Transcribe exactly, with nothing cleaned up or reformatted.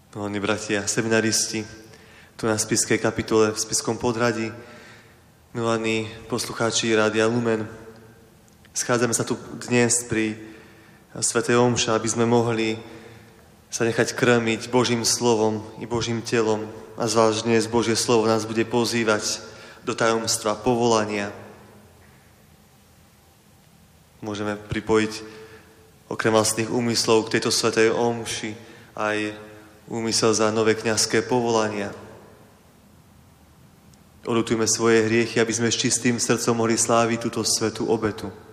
Milí bratia, seminaristi, tu na Spišskej kapitule v Spišskom Podhradí, milí poslucháči Rádia Lumen, schádzame sa tu dnes pri svätej omši, aby sme mohli sa nechať krmiť Božím slovom i Božím telom. A zvlášť dnes Božie slovo nás bude pozývať do tajomstva povolania. Môžeme pripojiť okrem vlastných úmyslov k tejto svätej omši aj úmysel za nové kňazské povolania. Odľutujme svoje hriechy, aby sme s čistým srdcom mohli sláviť túto svätú obetu.